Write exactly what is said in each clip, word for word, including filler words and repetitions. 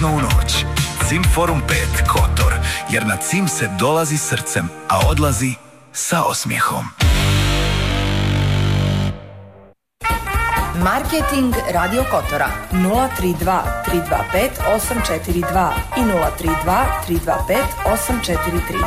Sretno u noć. Cim Forum pet Kotor. Jer na Cim se dolazi srcem, a odlazi sa osmijehom. Marketing Radio Kotora nula tri dva tri dva pet osam četiri dva i nula tri dva tri dva pet osam četiri tri.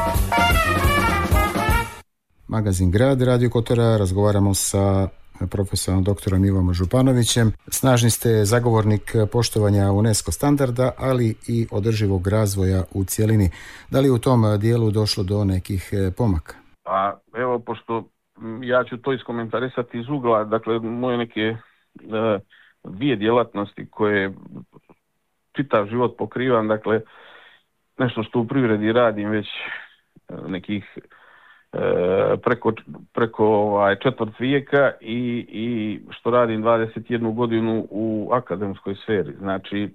Magazin Grad Radio Kotora, razgovaramo sa profesorom doktorom Ivom Županovićem. Snažni ste zagovornik poštovanja UNESCO standarda, ali i održivog razvoja u cjelini. Da li u tom dijelu došlo do nekih pomaka? Pa evo, pošto ja ću to iskomentarisati iz ugla, dakle moje neke uh, dvije djelatnosti koje čitav život pokrivam, dakle nešto što u privredi radim već uh, nekih preko, preko ovaj, četvrt vijeka i, i što radim dvadeset jednu godinu u akademskoj sferi. Znači,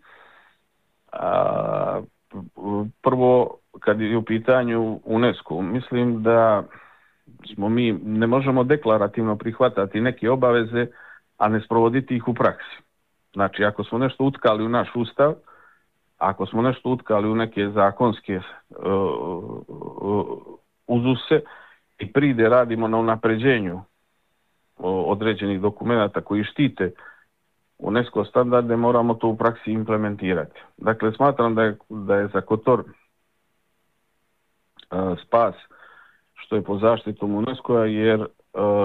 a, prvo kad je u pitanju UNESCO, mislim da smo mi, ne možemo deklarativno prihvatati neke obaveze, a ne sprovoditi ih u praksi. Znači, ako smo nešto utkali u naš ustav, ako smo nešto utkali u neke zakonske uh, uh, uzuse, i pride radimo na unapređenju određenih dokumenata koji štite UNESCO standarde, moramo to u praksi implementirati. Dakle, smatram da je, da je za Kotor uh, spas što je pod zaštitom UNESCO-a, jer uh,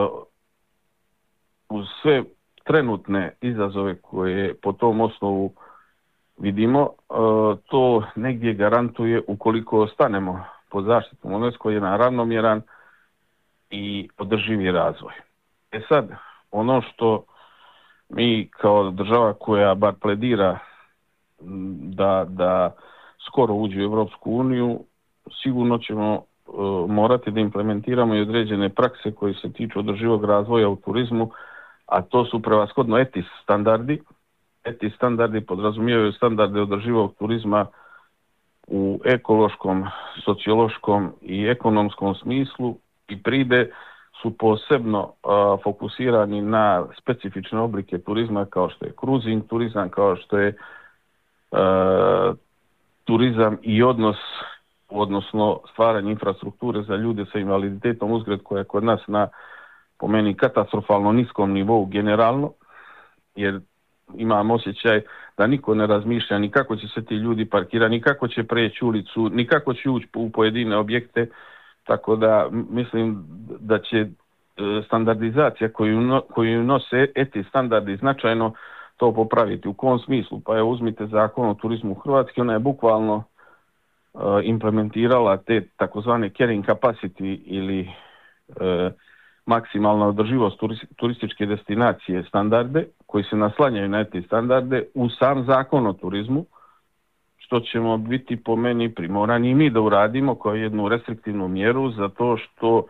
uz sve trenutne izazove koje po tom osnovu vidimo, uh, to negdje garantuje, ukoliko ostanemo pod zaštitom UNESCO, je na ravnomjeran i održivi razvoj. E sad, ono što mi kao država koja bar pledira da, da skoro uđe u Europsku uniju, sigurno ćemo uh, morati da implementiramo i određene prakse koje se tiču održivog razvoja u turizmu, a to su prevashodno E T I S standardi. E T I S standardi podrazumijevaju standarde održivog turizma u ekološkom, sociološkom i ekonomskom smislu, i pride su posebno uh, fokusirani na specifične oblike turizma kao što je cruising turizam, kao što je uh, turizam i odnos, odnosno stvaranje infrastrukture za ljude sa invaliditetom, uzgred koja je kod nas na, po meni, katastrofalno niskom nivou generalno, jer imam osjećaj da niko ne razmišlja ni kako će se ti ljudi parkirati, ni kako će preći ulicu, ni kako će ući u pojedine objekte. Tako da mislim da će standardizacija koju, no, koju nose E T I standardi značajno to popraviti. U kom smislu? Pa evo, uzmite Zakon o turizmu u Hrvatskoj, ona je bukvalno uh, implementirala te takozvane carrying capacity ili uh, maksimalna održivost turističke destinacije standarde koji se naslanjaju na E T I standarde u sam Zakon o turizmu, što ćemo biti po meni primorani i mi da uradimo kao jednu restriktivnu mjeru, zato što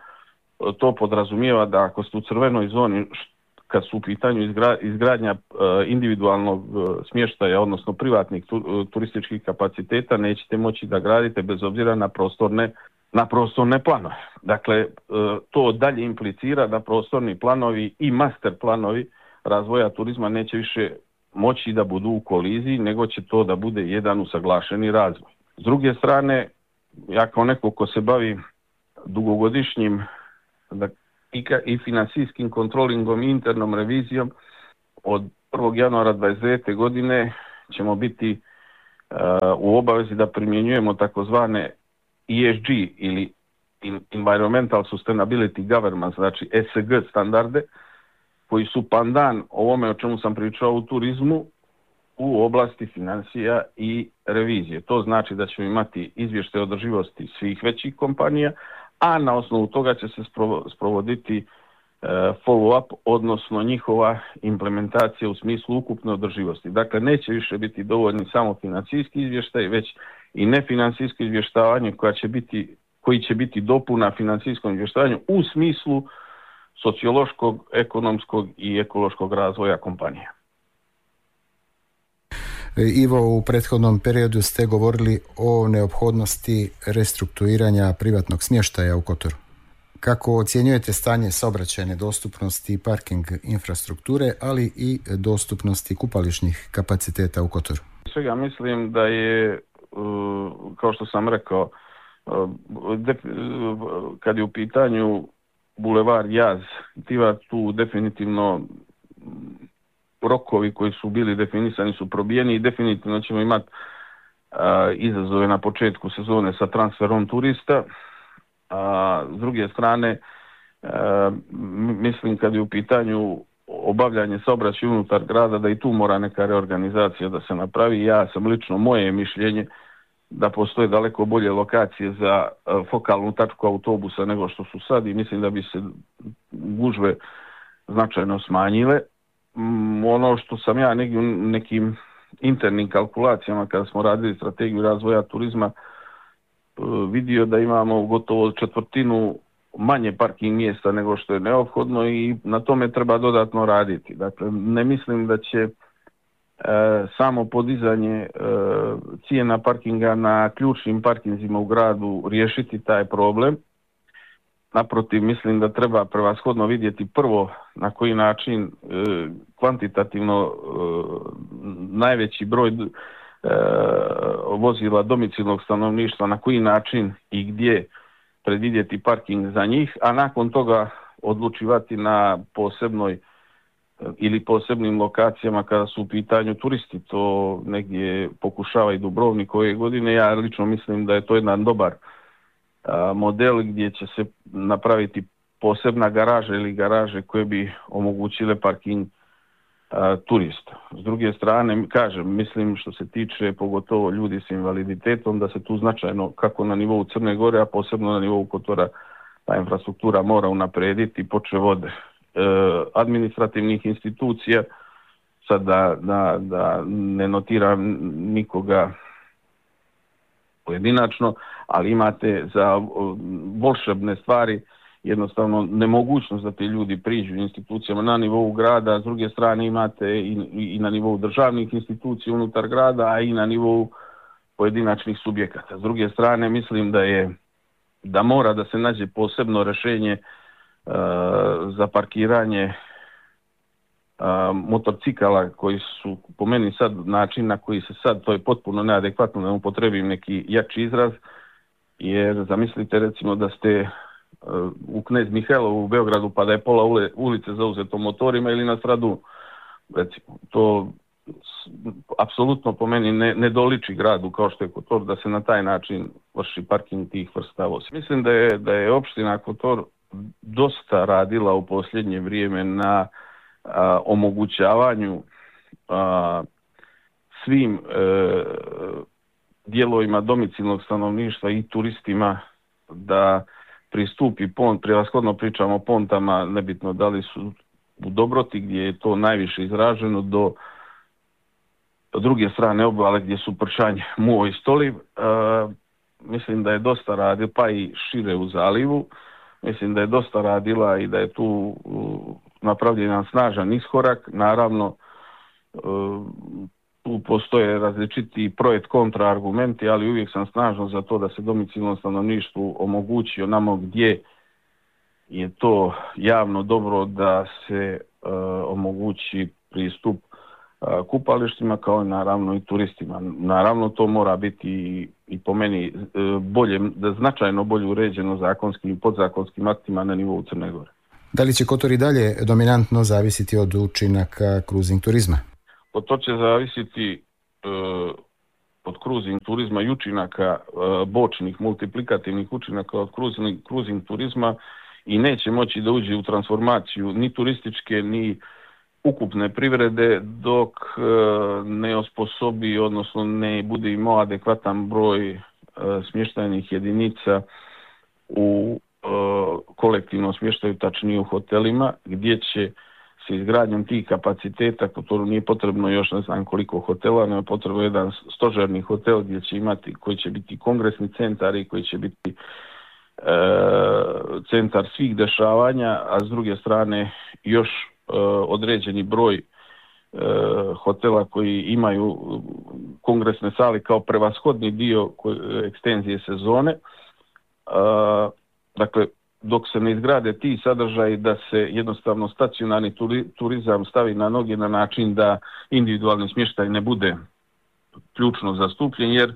to podrazumijeva da ako ste u crvenoj zoni, kad su u pitanju izgra, izgradnja individualnog smještaja, odnosno privatnih tu, turističkih kapaciteta, nećete moći da gradite bez obzira na prostorne, na prostorne planove. Dakle, to dalje implicira da prostorni planovi i master planovi razvoja turizma neće više moći da budu u koliziji, nego će to da bude jedan usaglašeni razvoj. S druge strane, ja kao neko ko se bavi dugogodišnjim da, i, i financijskim kontrolingom i internom revizijom, od prvog januara dvadeset devete godine ćemo biti uh, u obavezi da primjenjujemo takozvane E S G ili Environmental Sustainability Governance, znači E S G standarde, koji su pandan ovome o čemu sam pričao u turizmu u oblasti financija i revizije. To znači da ćemo imati izvještaj održivosti svih većih kompanija, a na osnovu toga će se sprovoditi uh, follow-up, odnosno njihova implementacija u smislu ukupne održivosti. Dakle, neće više biti dovoljni samo financijski izvještaj, već i nefinancijsko izvještavanje koja će biti, koji će biti dopuna financijskom izvještavanju u smislu sociološkog, ekonomskog i ekološkog razvoja kompanija. Ivo, u prethodnom periodu ste govorili o neophodnosti restrukturiranja privatnog smještaja u Kotoru. Kako ocjenjujete stanje saobraćajne dostupnosti i parking infrastrukture, ali i dostupnosti kupališnih kapaciteta u Kotoru? Svega mislim da je, kao što sam rekao, kad je u pitanju bulevar Jaz, tu definitivno rokovi koji su bili definisani su probijeni i definitivno ćemo imati izazove na početku sezone sa transferom turista. A s druge strane, mislim kad je u pitanju obavljanje saobraćaja unutar grada, da i tu mora neka reorganizacija da se napravi. Ja sam lično, moje mišljenje da postoje daleko bolje lokacije za fokalnu tačku autobusa nego što su sad i mislim da bi se gužve značajno smanjile. Ono što sam ja negdje u nekim internim kalkulacijama kada smo radili strategiju razvoja turizma vidio da imamo gotovo četvrtinu manje parking mjesta nego što je neophodno i na tome treba dodatno raditi. Dakle, ne mislim da će e, samo podizanje e, cijena parkinga na ključnim parkinzima u gradu riješiti taj problem. Naprotiv, mislim da treba prevashodno vidjeti prvo na koji način e, kvantitativno e, najveći broj e, vozila domicilnog stanovništva, na koji način i gdje predvidjeti parking za njih, a nakon toga odlučivati na posebnoj ili posebnim lokacijama kada su u pitanju turisti. To negdje pokušava i Dubrovnik ove godine. Ja lično mislim da je to jedan dobar a, model gdje će se napraviti posebna garaža ili garaže koje bi omogućile parking a, turista. S druge strane, kažem, mislim što se tiče pogotovo ljudi s invaliditetom, da se tu značajno, kako na nivou Crne Gore, a posebno na nivou Kotora, ta infrastruktura mora unaprediti, počev od e, administrativnih institucija, sad da, da, da ne notiram nikoga pojedinačno, ali imate za volšebne stvari jednostavno nemogućnost da ti ljudi priđu institucijama na nivou grada, a s druge strane imate i, i na nivou državnih institucija unutar grada, a i na nivou pojedinačnih subjekata. S druge strane, mislim da je da mora da se nađe posebno rješenje uh, za parkiranje uh, motorcikala koji su po meni sad način na koji se sad, to je potpuno neadekvatno, da upotrebim neki jači izraz, jer zamislite recimo da ste u Knez Mihajlovu u Beogradu pa da je pola ulice zauzeto motorima ili na Stradu, recimo, to apsolutno po meni ne, ne doliči gradu kao što je Kotor da se na taj način vrši parking tih vrsta vozila. Mislim da je, da je opština Kotor dosta radila u posljednje vrijeme na a, omogućavanju a, svim e, dijelovima domicilnog stanovništva i turistima da pristupi pont, prevashodno pričamo o pontama, nebitno da li su u Dobroti gdje je to najviše izraženo, do druge strane obale gdje su Pršanje, Muo i Stoliv. E, mislim da je dosta radila, pa i šire u zalivu, mislim da je dosta radila i da je tu uh, napravljen jedan snažan iskorak. Naravno, uh, tu postoje različiti projekt kontraargumenti, ali uvijek sam snažno za to da se domicilnom stanovništvu omogući onamo gdje je to javno dobro da se uh, omogući pristup uh, kupalištima kao i naravno i turistima. Naravno to mora biti i, i po meni uh, bolje, da značajno bolje uređeno zakonskim i podzakonskim aktima na nivou Crne Gore. Da li će Kotor i dalje dominantno zavisiti od učinaka cruising turizma? To će zavisiti uh, od cruising turizma i učinaka uh, bočnih, multiplikativnih učinaka od cruising, cruising turizma i neće moći da uđe u transformaciju ni turističke ni ukupne privrede dok uh, ne osposobi, odnosno ne bude imao adekvatan broj uh, smještajnih jedinica u uh, kolektivnom smještaju, tačnije u hotelima, gdje će se izgradnjom tih kapaciteta, to nije potrebno još ne znam koliko hotela, nego je potrebno jedan stožerni hotel gdje će imati, koji će biti kongresni centar i koji će biti e, centar svih dešavanja, a s druge strane još e, određeni broj e, hotela koji imaju kongresne sale kao prevashodni dio koji, ekstenzije sezone. E, dakle, dok se ne izgrade ti sadržaji da se jednostavno stacionarni turizam stavi na noge na način da individualni smještaj ne bude ključno zastupljen, jer e,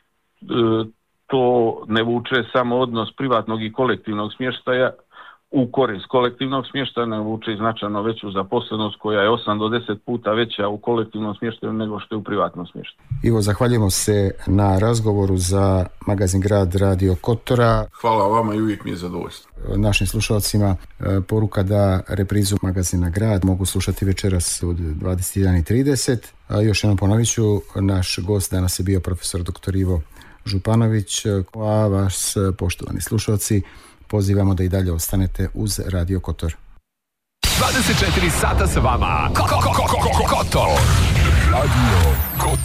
to ne vuče samo odnos privatnog i kolektivnog smještaja u korist kolektivnog smještaja, ne vuče značajno veću zaposlenost koja je osam do deset puta veća u kolektivnom smještaju nego što je u privatnom smještaju. Ivo, zahvaljujemo se na razgovoru za magazin Grad Radio Kotora. Hvala vama i uvijek mi je zadovoljstvo. Našim slušalcima poruka da reprizu magazina Grad mogu slušati večeras od dvadeset jedan i trideset. A još jednom ponovit ću, naš gost danas je bio profesor doktor Ivo Županović, a vas, poštovani slušalci, pozivamo da i dalje ostanete uz Radio Kotor. dvadeset četiri sata sa vama. Kotor. Radio Kotor.